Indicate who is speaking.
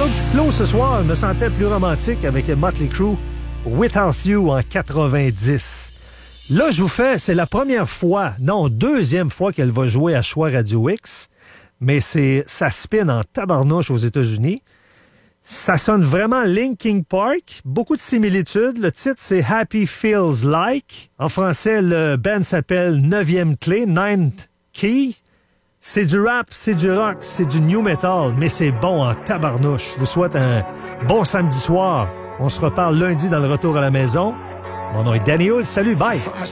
Speaker 1: un petit slow ce soir. Je me sentais plus romantique avec Motley Crue, Without You en 90. Là, je vous fais, c'est la première fois, non, deuxième fois qu'elle va jouer à Choix Radio X, mais ça spin en tabarnouche aux États-Unis. Ça sonne vraiment Linkin Park, beaucoup de similitudes. Le titre, c'est Happy Feels Like. En français, le band s'appelle 9e clé, Ninth Key. C'est du rap, c'est du rock, c'est du new metal, mais c'est bon en tabarnouche. Je vous souhaite un bon samedi soir. On se reparle lundi dans le retour à la maison. Mon nom est Danny Hull. Salut, bye!